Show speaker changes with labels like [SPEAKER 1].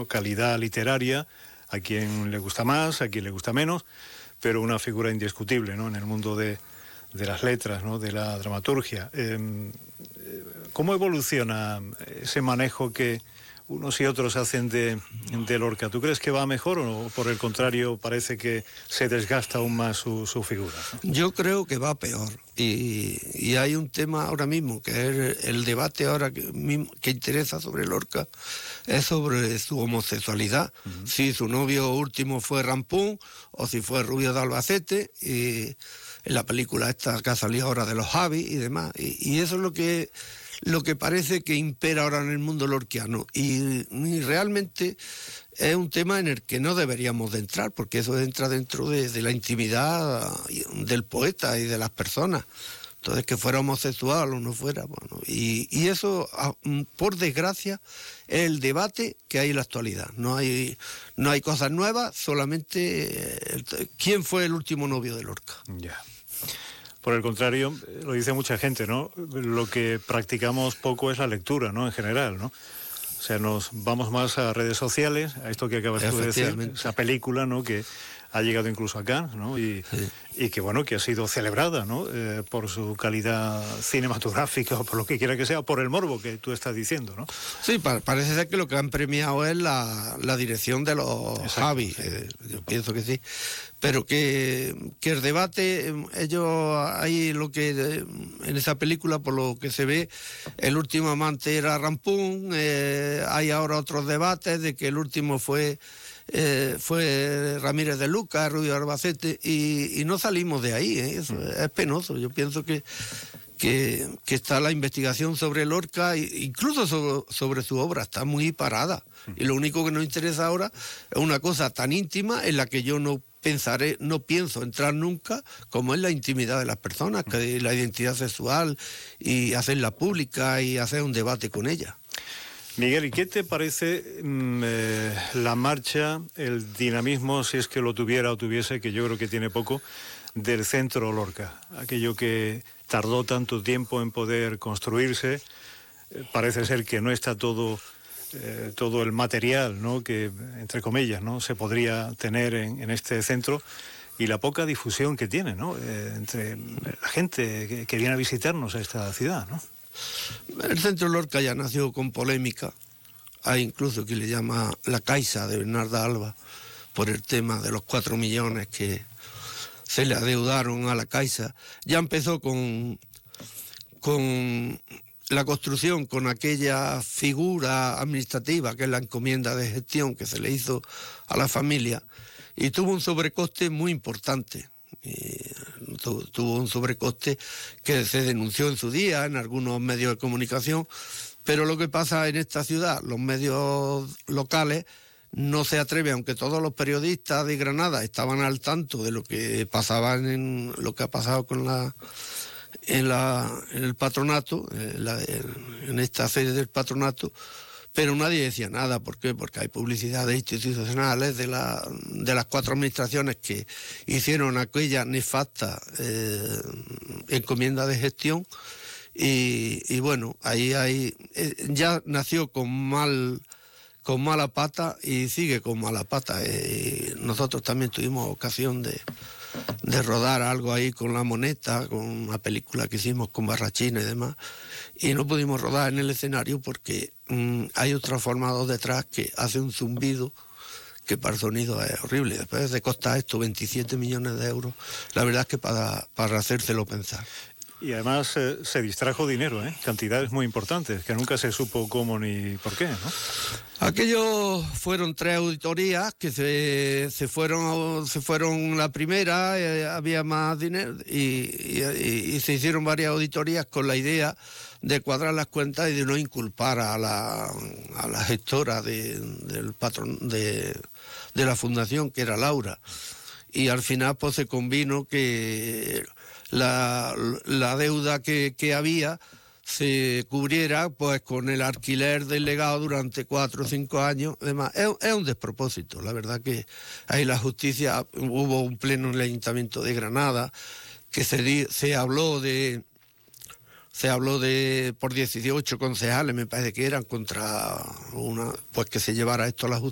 [SPEAKER 1] bueno, calidad literaria, a quien le gusta más, a quien le gusta menos, pero una figura indiscutible, ¿no?, en el mundo de las letras, ¿no?, de la dramaturgia. ¿Cómo evoluciona ese manejo que unos y otros hacen de Lorca? ¿Tú crees que va mejor o por el contrario parece que se desgasta aún más su figura, ¿no?
[SPEAKER 2] Yo creo que va peor. Y hay un tema ahora mismo, que es el debate ahora que interesa sobre Lorca, es sobre su homosexualidad. Uh-huh. Si su novio último fue Rampún o si fue Rubio de Albacete, y en la película esta que ha salido ahora de los Javis y demás. Y eso es lo que parece que impera ahora en el mundo lorquiano. Y realmente es un tema en el que no deberíamos de entrar, porque eso entra dentro de la intimidad del poeta y de las personas. Entonces, que fuera homosexual o no fuera, bueno, y eso, por desgracia, es el debate que hay en la actualidad. No hay cosas nuevas, solamente quién fue el último novio de Lorca.
[SPEAKER 1] Ya. Por el contrario, lo dice mucha gente, ¿no? Lo que practicamos poco es la lectura, ¿no?, en general, ¿no? O sea, nos vamos más a redes sociales, a esto que acabas tú de decir, esa película, ¿no?, que ha llegado incluso acá, ¿no? Y que, bueno, que ha sido celebrada, ¿no?, por su calidad cinematográfica o por lo que quiera que sea, por el morbo que tú estás diciendo, ¿no?
[SPEAKER 2] Sí, parece ser que lo que han premiado es la dirección de los Javis, yo pienso que sí. Pero que el debate, ellos, hay lo que en esa película, por lo que se ve, el último amante era Rampún, hay ahora otros debates de que el último fue Ramírez de Lucas, Rubio Albacete, y no salimos de ahí, eso es penoso. Yo pienso que está la investigación sobre Lorca, incluso sobre su obra, está muy parada. Y lo único que nos interesa ahora es una cosa tan íntima en la que yo no pienso entrar nunca, como es la intimidad de las personas, que la identidad sexual, y hacerla pública y hacer un debate con ella.
[SPEAKER 1] Miguel, ¿y qué te parece la marcha, el dinamismo, si es que lo tuviera o tuviese, que yo creo que tiene poco, del Centro Lorca? Aquello que tardó tanto tiempo en poder construirse, parece ser que no está todo el material, ¿no?, que, entre comillas, ¿no?, se podría tener en este centro, y la poca difusión que tiene, ¿no?, entre la gente que viene a visitarnos a esta ciudad, ¿no?
[SPEAKER 2] El Centro Lorca ya nació con polémica. Hay incluso quien le llama la Caixa de Bernarda Alba, por el tema de los 4 millones que se le adeudaron a la Caixa. Ya empezó con la construcción, con aquella figura administrativa que es la encomienda de gestión que se le hizo a la familia, y tuvo un sobrecoste muy importante. Tuvo un sobrecoste que se denunció en su día en algunos medios de comunicación, pero lo que pasa en esta ciudad, los medios locales no se atreven, aunque todos los periodistas de Granada estaban al tanto de lo que pasaba lo que ha pasado con en el patronato, en esta sede del patronato, pero nadie decía nada. ¿Por qué? Porque hay publicidades institucionales de las 4 administraciones que hicieron aquella nefasta encomienda de gestión, y bueno, ahí ya nació con mala pata y sigue con mala pata. Nosotros también tuvimos ocasión de rodar algo ahí con La Moneta, con una película que hicimos con Barrachina y demás, y no pudimos rodar en el escenario porque hay un transformador detrás que hace un zumbido que para el sonido es horrible. Después de costar esto 27 millones de euros, la verdad es que para hacérselo pensar.
[SPEAKER 1] Y además se distrajo dinero, cantidades muy importantes, que nunca se supo cómo ni por qué, ¿no?
[SPEAKER 2] Aquellos fueron 3 auditorías que se fueron la primera, había más dinero, y se hicieron varias auditorías con la idea de cuadrar las cuentas y de no inculpar a la gestora del patrón de la fundación, que era Laura. Y al final pues se convino que la deuda que había se cubriera pues con el alquiler del legado durante 4 o 5 años. Además, es un despropósito. La verdad que ahí la justicia, hubo un pleno en el Ayuntamiento de Granada que se habló por 18 concejales, me parece que eran, contra pues que se llevara esto a la justicia.